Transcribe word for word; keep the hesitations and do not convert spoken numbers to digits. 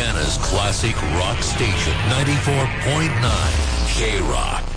Indiana's classic rock station, ninety-four point nine K-Rock.